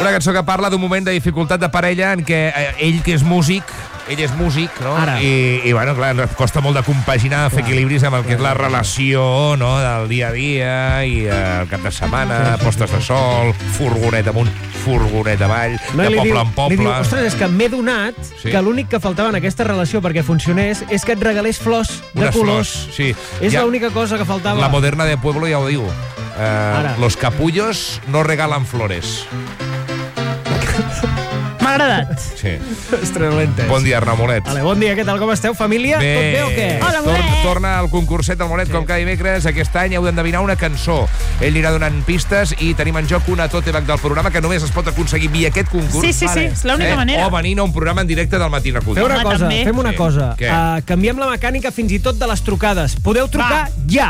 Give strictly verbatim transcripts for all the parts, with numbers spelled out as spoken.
Una cançó que parla d'un moment de dificultat de parella en què ell, que és músic, ell és músic, no? I, i, bueno, clar, ens costa molt de compaginar, fer equilibris amb el que és la relació, no?, del dia a dia i el cap de setmana, postes de sol, furgonet amunt, furgonet avall, no, de poble diu, en poble... Li diu, ostres, és que m'he donat sí. que l'únic que faltava en aquesta relació perquè funcionés és que et regalés flors de Unes colors. Flors, sí. És ja, l'única cosa que faltava. La moderna de pueblo ja ho diu. Uh, los capullos no regalan flores. M'ha agradat. Sí. Ostres, l'he entès. Bon dia, Arnau Molet. Vale, bon dia, què tal, com esteu, família? Bé. Tot bé o què? Hola, Tor Molet. Torna al concurset del Molet, sí. com cada dimecres. Aquest any heu d'endevinar una cançó. Ell anirà donant pistes i tenim en joc una tote bag del programa que només es pot aconseguir via aquest concurs. Sí, sí, sí, és l'única eh? manera. O venint a un programa en directe del Matí Acudit. Fem una Home, cosa, també. fem una Sí. cosa. Què? Uh, canviem la mecànica fins i tot de les trucades. Podeu trucar Va. ja.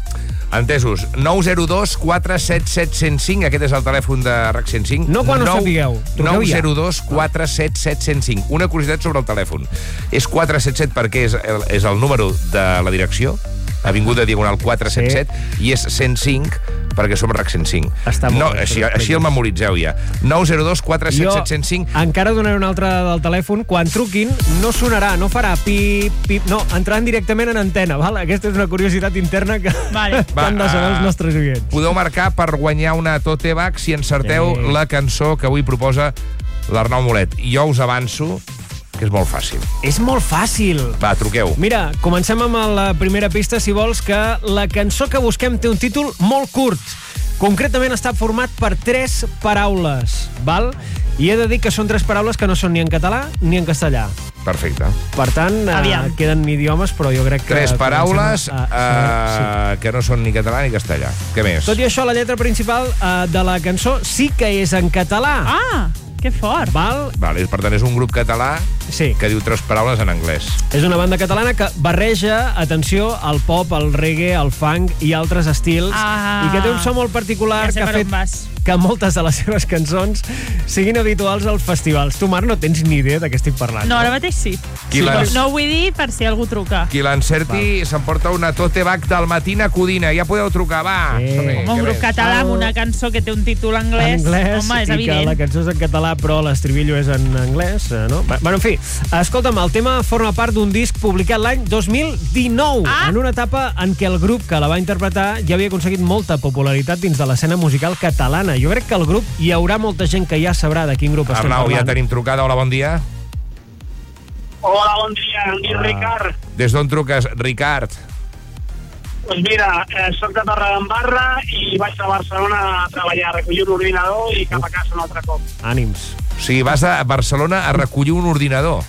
Entesos. nou zero dos quatre set set cent cinc. Aquest és el telèfon de R A C cent cinc. No quan ho sapigueu. Truqueu nou ja. zero dos quatre set set cent cinc. Una curiositat sobre el telèfon. És quatre set set perquè és el, és el número de la direcció, Avinguda Diagonal quatre set set, sí. i és cent cinc perquè som R A C cent cinc. Està molt no, bé, així, així el memoritzeu ja. nou zero dos quatre set set cent cinc. Jo encara donaré un altre del telèfon. Quan truquin, no sonarà, no farà pip, pip, no, entraran directament en antena, val? Aquesta és una curiositat interna que, vale. que han de saber els nostres oients. Podeu marcar per guanyar una tote bag si encerteu Sí. la cançó que avui proposa l'Arnau Molet. Jo us avanço que és molt fàcil. És molt fàcil. Va, truqueu. Mira, comencem amb la primera pista, si vols, que la cançó que busquem té un títol molt curt. Concretament està format per tres paraules, val? I he de dir que són tres paraules que no són ni en català ni en castellà. Perfecte. Per tant, eh, queden idiomes, però jo crec que... Tres paraules a, a, uh, sí. que no són ni català ni castellà. Què més? Tot i això, la lletra principal eh, de la cançó sí que és en català. Ah, que fort. Val? Vale, per tant, és un grup català sí. que diu tres paraules en anglès. És una banda catalana que barreja, atenció, el pop, el reggae, el funk i altres estils, ah, i que té un so molt particular ja que ha fet que moltes de les seves cançons siguin habituals als festivals. Tu, Marc, no tens ni idea de què estic parlant. No, ara mateix sí. Qui sí les... No ho vull dir per si algú truca. Qui l'encerti s'emporta una tote bag del Matina Codina. Ja podeu trucar, va. Sí. Com un grup català amb una cançó que té un títol anglès, anglès home, és i evident. que la cançó és en català, però l'estribillo és en anglès, no? Bueno, en fi, escolta'm, el tema forma part d'un disc publicat l'any dos mil dinou, ah. en una etapa en què el grup que la va interpretar ja havia aconseguit molta popularitat dins de l'escena musical catalana. Jo crec que el grup hi haurà molta gent que ja sabrà de quin grup estem Arnau, parlant. ja tenim trucada. Hola, bon dia. Hola, bon dia. Em dic Ricard. Des d'on truques, Ricard? Doncs mira, eh, soc de Torredembarra i vaig a Barcelona a treballar, a recollir un ordinador i cap a casa un altre cop. Ànims. O sigui, vas a Barcelona a recollir un ordinador.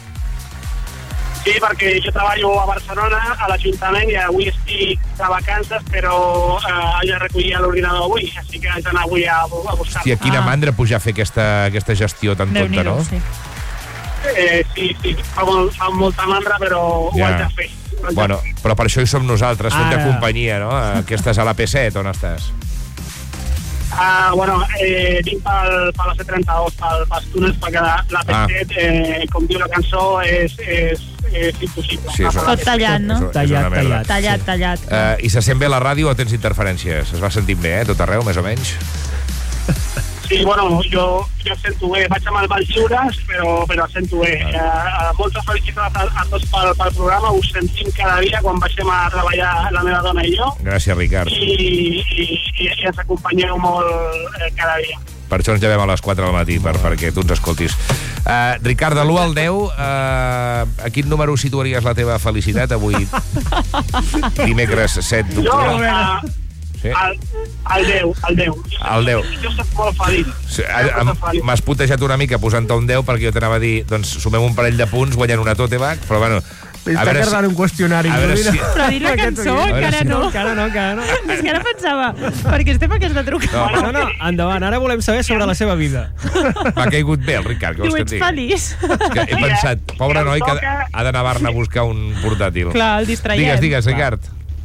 Sí, perquè jo treballo a Barcelona, a l'Ajuntament, i avui estic de vacances, però eh, haig de recollir l'ordinador avui, així que haig d'anar avui a, a buscar-lo. Hòstia, quina Ah. mandra pujar a fer aquesta, aquesta gestió tan tonta, no? Sí. Eh, sí, sí, fa, molt, fa molta mandra, però ho Ja. haig de fer. Ho haig de Bueno, fer. però per això hi som nosaltres, fent de Ara. companyia, no? Que estàs a la P set, on estàs? Ah, bueno, eh, vinc pel, per la C trenta-dos, pel, pels túnels, perquè la, la P set, Ah. eh, com diu la cançó, és, és, és impossible. Sí, és una- Tot tallat, no? És- és Tallat, una merda. tallat. Tallat, Sí. tallat. Uh, I se sent bé la ràdio o tens interferències? Es va sentint bé, eh? Tot arreu, més o menys? Sí, bueno, jo, jo sento bé. Vaig amb els mans lliures, però, però sento bé. Eh, eh, moltes felicitats a, a tots pel, pel programa. Us sentim cada dia quan baixem a treballar la meva dona i jo. Gràcies, Ricard. I, i, i, i ens acompanyeu molt eh, cada dia. Per això ens llevem a les quatre del matí, per, perquè tu ens escoltis. Uh, Ricard, de l'u al deu, uh, a quin número situaries la teva felicitat avui, dimecres set Jo, d'octubre? eh, Sí. al, al deu, al deu. Al deu. Jo soc molt feliç. Sí, a- a- M'has putejat una mica posant-te un deu perquè jo t'anava a dir, doncs sumem un parell de punts guanyant una tote bag, però bueno... Està carregant un qüestionari. A veure si... Però dir la cançó, encara si- no. Encara no, encara no. És que ara pensava, perquè estem aquí de trucar. No. No, no, endavant. Ara volem saber sobre la seva vida. M'ha caigut bé el Ricard, que Tu vols que ets et digui? feliç. És que he pensat, pobre noi, que ha d'anar a Barna a buscar un portàtil. Clar, el distraiem. Digues, digues, Ricard.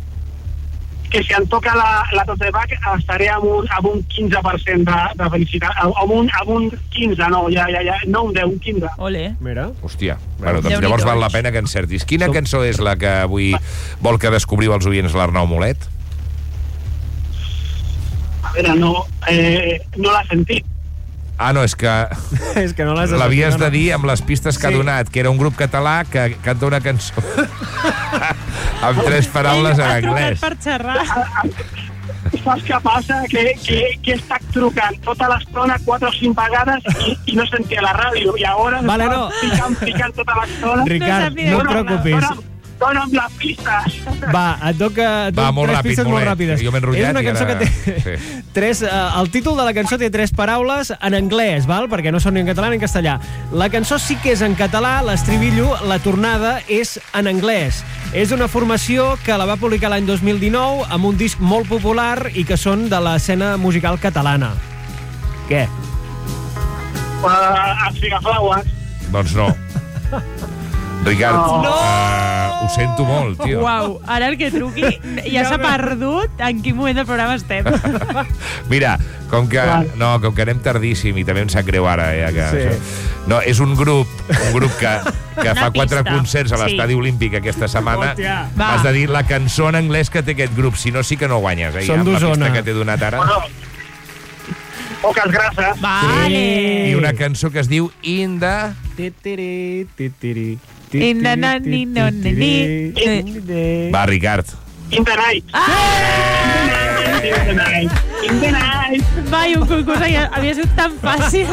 Que si em toca la, la tote bag estaré amb un, amb un quinze per cent de, de felicitat. Amb un, amb un quinze, no, ja, ja, ja, no un deu, un quinze. Ole. Mira. Hòstia, bueno, doncs Déu-n'hi-do. llavors val la pena que encertis. Quina cançó és la que avui vol que descobriu els oients l'Arnau Molet? A veure, no, eh, no l'ha sentit. Ah, no, és que És que no l'has de l'havies sentir, de no? dir amb les pistes que ha Sí. donat, que era un grup català que canta una cançó amb tres paraules en Ell ha anglès. trucat per xerrar. Saps què passa? Que, que, que he estat trucant tota l'estona quatre o cinc vegades i, i no sentia la ràdio. I ara Vale, no. picant, picant tota l'estona. Ricard, sap ni no de et què preocupis. Dona'm, dona'm la pista. Va, et toca et Va, dono molt tres ràpid, pistes molt molt bé. ràpides. Jo m'he enrotllat És una i cançó ara- que té sí. tres... Uh, el títol de la cançó té tres paraules en anglès, val? Perquè no són ni en català ni en castellà. La cançó sí que és en català, l'estribillo, la tornada, és en anglès. És una formació que la va publicar l'any dos mil dinou amb un disc molt popular i que són de l'escena musical catalana. Què? Uh, els Figaflaues. Doncs no. Ricard, No. uh, ho sento molt, tio. Uau, ara el que truqui ja s'ha perdut en quin moment del programa estem. Mira, com que, Clar. no, com que anem tardíssim i també em sap greu ara, ja que... Sí. Això, no, és un grup, un grup que, que Una fa quatre pista. concerts a l'Estadi Sí. Olímpic aquesta setmana. Hòstia. Va. Has de dir la cançó en anglès que té aquest grup, si no sí que no guanyes. Eh, Són ja, amb la d'Osona. pista que t'he donat ara. Bueno, poques grasses. Vale. I una cançó que es diu In the... Titiri, titiri, In the na- ni no ni ni. titiri. Va, Ricard. In the night. Ah! In the night. In the night. Vai, un concurs havia, havia sigut tan fàcil.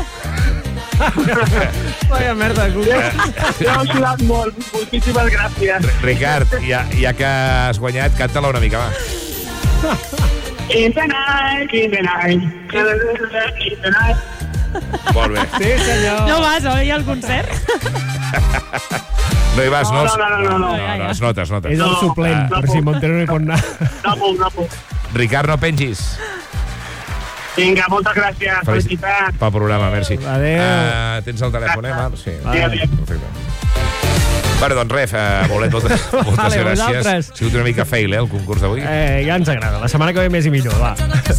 Vaya merda, Google. Jo he sudat molt. Moltíssimes gràcies. Ricard, ja, ja que has guanyat, canta-la una mica, va. In the night, in the night. In the night. Molt bé. Sí, senyor. No vas, oi, al concert? No hi vas, no? No, no, no, no, no. no, no es nota, es nota. És el No, suplent, no per si puc. Montero no hi pot anar. No puc, no puc. Ricard, no pengis. Vinga, moltes gràcies. Felicitats. Pel programa, merci. Adéu. Uh, tens el telèfon, eh, Marc? Sí. Vale. Perfecte. Bueno, doncs res, uh, Bolet, moltes, moltes Vale, gràcies. vosaltres. Ha sigut una mica fail, eh, el concurs d'avui. Eh, ja ens agrada. La setmana que ve més i millor, va.